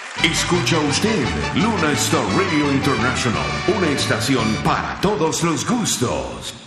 Escucha usted Luna Star Radio International, una estación para todos los gustos.